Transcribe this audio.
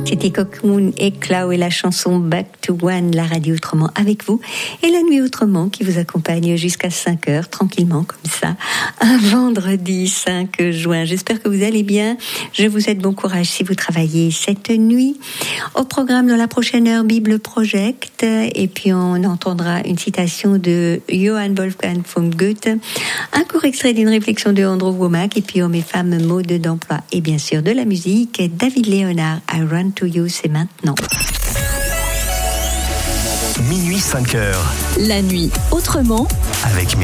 C'était Cocoon et Clau et la chanson Back to One, la radio autrement avec vous et la nuit autrement qui vous accompagne jusqu'à 5h tranquillement comme ça, un vendredi 5 juin. J'espère que vous allez bien. Je vous souhaite bon courage si vous travaillez cette nuit. Au programme dans la prochaine heure, Bible Project, et puis on entendra une citation de Johann Wolfgang von Goethe, un court extrait d'une réflexion de Andrew Womack, et puis Hommes et femmes, mode d'emploi et bien sûr de la musique. David Léonard, I Run to You, c'est maintenant. Minuit 5h. La nuit autrement Avec Myriam.